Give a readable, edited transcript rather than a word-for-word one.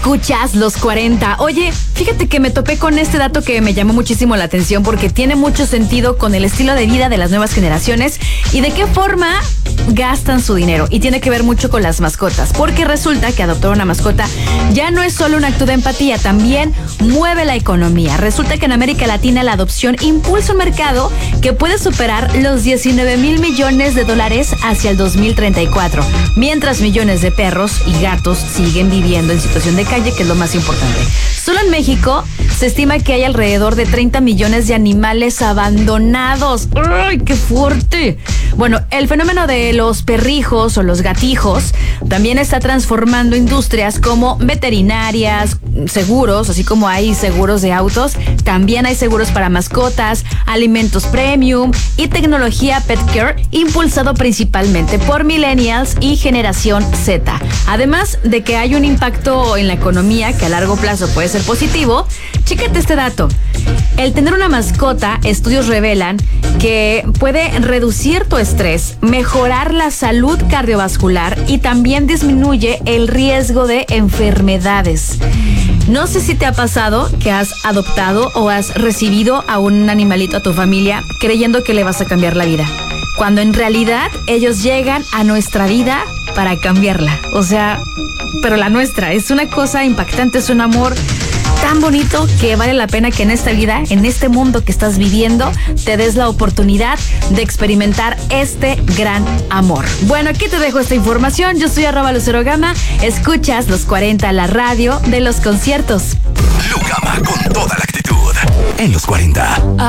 Escuchas los 40. Oye, fíjate que me topé con este dato que me llamó muchísimo la atención porque tiene mucho sentido con el estilo de vida de las nuevas generaciones y de qué forma gastan su dinero. Y tiene que ver mucho con las mascotas, porque resulta que adoptar una mascota ya no es solo un acto de empatía, también mueve la economía. Resulta que en América Latina la adopción impulsa un mercado que puede superar los 19,000 millones de dólares hacia el 2034, mientras millones de perros y gatos siguen viviendo en situación de calle, que es lo más importante. Solo en México se estima que hay alrededor de 30 millones de animales abandonados. ¡Ay, qué fuerte! Bueno, el fenómeno de los perrijos o los gatijos también está transformando industrias como veterinarias, seguros, así como hay seguros de autos, también hay seguros para mascotas, alimentos premium y tecnología pet care, impulsado principalmente por millennials y generación Z. Además de que hay un impacto en la economía que a largo plazo puede ser positivo, chécate este dato. El tener una mascota, estudios revelan que puede reducir tu estrés, mejorar la salud cardiovascular y también disminuye el riesgo de enfermedades. No sé si te ha pasado que has adoptado o has recibido a un animalito a tu familia creyendo que le vas a cambiar la vida, cuando en realidad ellos llegan a nuestra vida para cambiarla. O sea, pero la nuestra es una cosa impactante, es un amor tan bonito que vale la pena que en esta vida, en este mundo que estás viviendo, te des la oportunidad de experimentar este gran amor. Bueno, aquí te dejo esta información. Yo soy @LuceroGama. Escuchas los 40, la radio de los conciertos. Lu Gama con toda la actitud en los 40.